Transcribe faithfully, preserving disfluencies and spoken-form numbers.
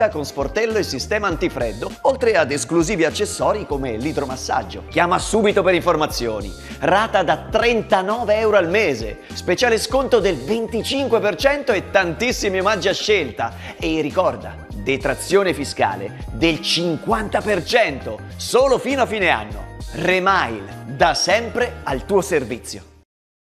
con sportello e sistema antifreddo, oltre ad esclusivi accessori come l'idromassaggio. Chiama subito per informazioni. Rata da trentanove euro al mese, speciale sconto del venticinque per cento e tantissimi omaggi a scelta. E ricorda, detrazione fiscale del cinquanta per cento, solo fino a fine anno. Remail, da sempre al tuo servizio.